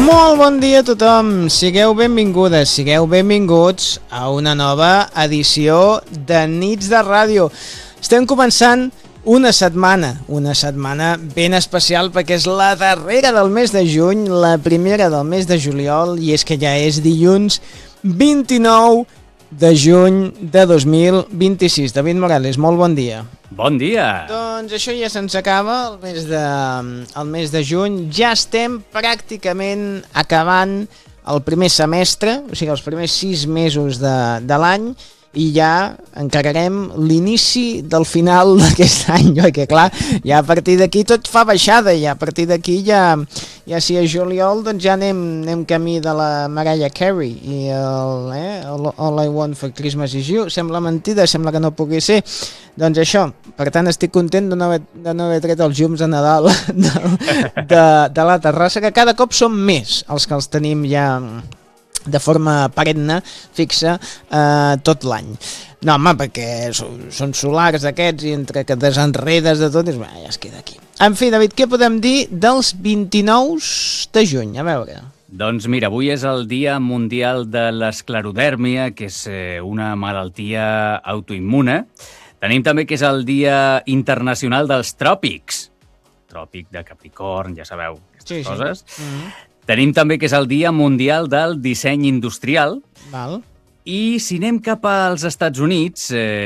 Molt bon dia a tothom, sigueu benvingudes, sigueu benvinguts a una nova edició de Nits de Ràdio. Estem començant una setmana ben especial perquè és la darrera del mes de juny, la primera del mes de juliol, i és que ja és dilluns 29 de juny de 2026. David Morales, molt bon dia. Bon dia! Doncs això ja se'ns acaba, el mes de juny. Ja estem pràcticament acabant el primer semestre, o sigui, els primers 6 mesos de l'any, i ja encararem l'inici del final d'aquest any, perquè clar, ja a partir d'aquí tot fa baixada, ja a partir d'aquí ja si és juliol, doncs ja anem camí de la Mariah Carey i All I Want for Christmas is You. Sembla mentida, sembla que no pugui ser. Doncs això, per tant estic content de no haver tret els llums de Nadal de la terrassa, que cada cop són més els que els tenim ja de forma perenne, fixa, tot l'any. No, home, perquè són solars aquests i entre que desenredes de tot, ja es queda aquí. En fi, David, què podem dir dels 29 de juny? A veure. Doncs mira, avui és el Dia Mundial de l'Esclerodèrmia, que és una malaltia autoimmune. Tenim també que és el Dia Internacional dels Tròpics. Tròpic de Capricorn, ja sabeu, aquestes coses. Sí. Mm-hmm. Tenim també que és el Dia Mundial del Disseny Industrial. Val. I si anem cap als Estats Units,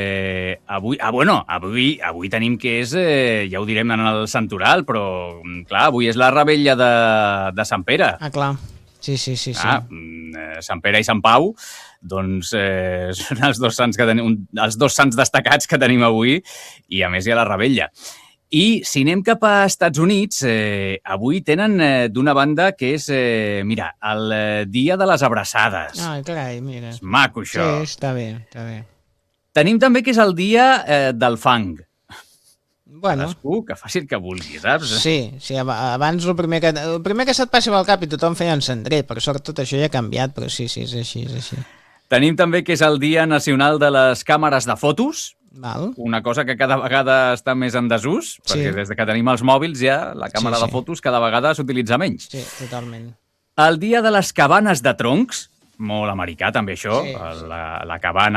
avui tenim que és, ja ho direm en el santoral, però clar, avui és la revetlla de Sant Pere. Ah, clar. Sí. Sant Pere i Sant Pau, doncs són els dos sants destacats que tenim avui, i a més hi ha la revetlla. I si anem cap a Estats Units, avui tenen d'una banda que és, mira, el Dia de les Abraçades. Ah, carai, mira. És maco, això. Sí, està bé. Tenim també que és el Dia del Fang. Bueno. Cadascú que faci el que vulgui, saps? Sí, abans el primer que se't passava al cap i tothom feia un cendrer, per sort tot això ja ha canviat, però sí, és així. Tenim també que és el Dia Nacional de les Càmeres de Fotos. Val. Una cosa que cada vegada està més en desús, perquè des que tenim els mòbils ja la càmera de fotos cada vegada s'utilitza menys. Sí, totalment. El Dia de les Cabanes de Troncs, molt americà també això, la cabana